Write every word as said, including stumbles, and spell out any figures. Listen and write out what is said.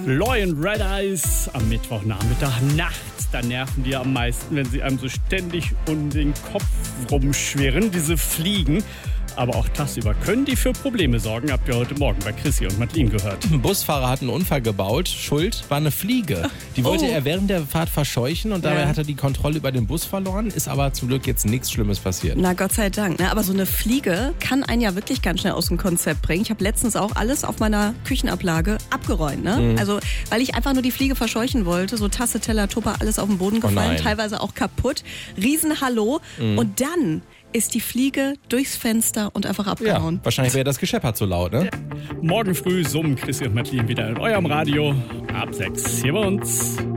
Loy und Red Eyes am Mittwochnachmittag nachts. Da nerven die am meisten, wenn sie einem so ständig um den Kopf rumschwirren, diese Fliegen. Aber auch tagsüber können die für Probleme sorgen, habt ihr heute Morgen bei Chrissy und Madeline gehört. Ein Busfahrer hat einen Unfall gebaut. Schuld war eine Fliege. Die wollte Oh. er während der Fahrt verscheuchen und dabei Ja. hat er die Kontrolle über den Bus verloren. Ist aber zum Glück jetzt nichts Schlimmes passiert. Na Gott sei Dank. Ne? Aber so eine Fliege kann einen ja wirklich ganz schnell aus dem Konzept bringen. Ich habe letztens auch alles auf meiner Küchenablage abgeräumt. Ne? Mhm. Also weil ich einfach nur die Fliege verscheuchen wollte. So Tasse, Teller, Tupper, alles auf den Boden gefallen. nein. Teilweise auch kaputt. Riesenhallo. Mhm. Und dann ist die Fliege durchs Fenster und einfach Ja, abgehauen. wahrscheinlich wäre das Gescheppert so laut, ne? Morgen früh summen Chrissy und Madeline wieder in eurem Radio ab sechs hier bei uns.